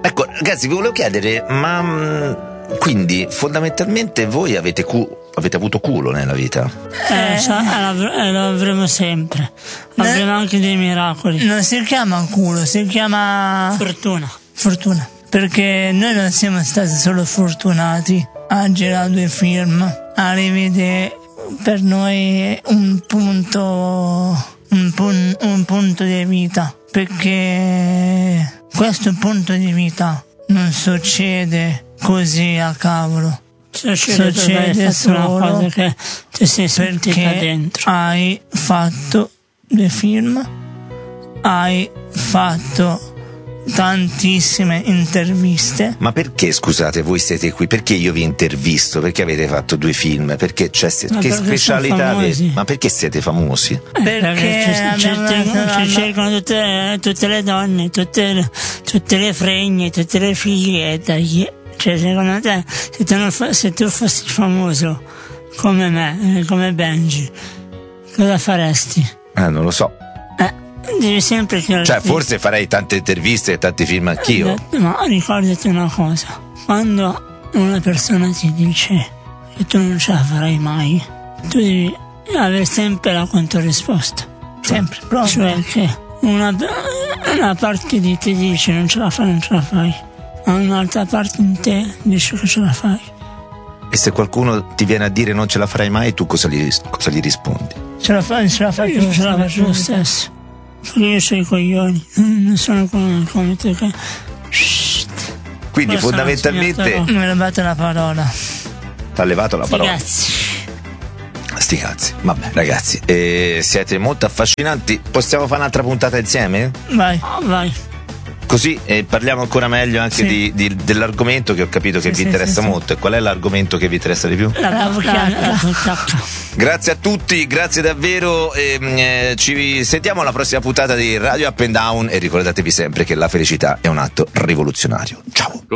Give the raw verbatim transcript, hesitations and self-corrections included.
Ecco, ragazzi, vi volevo chiedere, ma mh, quindi fondamentalmente voi avete, cu- avete avuto culo nella vita? Eh, sa- eh, l'av- eh, lo avremo sempre. Avremo anche dei miracoli. Non si chiama culo, si chiama Fortuna. fortuna. Perché noi non siamo stati solo fortunati a girare due film, a rivedere per noi un punto, un, pun- un punto di vita. Perché questo punto di vita non succede così a cavolo. Succede, Succede solo una solo cosa che ti sei sentita perché dentro. hai fatto dei film, hai fatto tantissime interviste. Ma perché, scusate, voi siete qui? Perché io vi intervisto? Perché avete fatto due film? Perché c'è se- Ma che perché specialità sono avete? famosi. Ma perché siete famosi? Eh, Perché ci, ci, abbiamo ci- dato ci la- cercano tutte, tutte le donne, tutte, le- tutte le fregne, tutte le fighe. e dai, Cioè, secondo te, se tu, non fa- se tu fossi famoso come me, eh, come Benji, cosa faresti? Eh, non lo so. Eh, devi sempre chiederti. Cioè, forse farei tante interviste e tanti film anch'io. Eh, Ma ricordati una cosa, quando una persona ti dice che tu non ce la farai mai, tu devi avere sempre la controrisposta. Sempre, proprio. Cioè che una, una parte di te dice non ce la fai, non ce la fai, ma un'altra parte di te dice che ce la fai. E se qualcuno ti viene a dire non ce la farai mai, tu cosa gli, ris- cosa gli rispondi? Ce la fai, ce la fai. Io ce la faccio lo stesso, perché io so i coglioni, non sono come, come te che... Shhh. Quindi Questo fondamentalmente non Mi rubate la parola. ti ha levato la parola. Ragazzi, Sti cazzi. Vabbè, ragazzi, eh, siete molto affascinanti. Possiamo fare un'altra puntata insieme? Vai. oh, vai. Così eh, parliamo ancora meglio anche Sì. di, di- dell'argomento che ho capito che Sì, vi sì, interessa sì, sì. molto. E qual è l'argomento che vi interessa di più? La, la, la, la puttacca. Grazie a tutti, grazie davvero. ehm, eh, ci sentiamo alla prossima puntata di Radio Up and Down e ricordatevi sempre che la felicità è un atto rivoluzionario. Ciao.